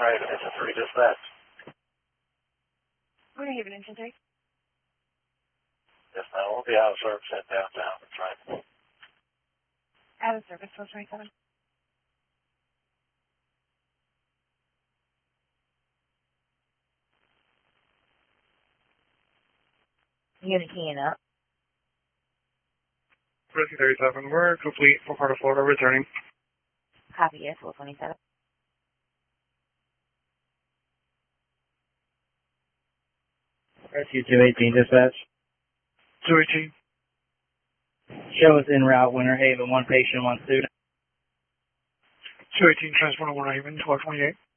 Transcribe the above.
Haven, it's a 3 dispatch. Winter Haven, engine 3. Yes, ma'am. We'll be out of service at downtown. That's right. Out of service, 1227. Unit keying up. Rescue 37, we're complete for part of Florida, returning. Copy, yes, 427. Rescue 218 dispatch. 218. Show us en route, Winter Haven, 1 patient, 1 student. 218, transport to Winter Haven, 1228.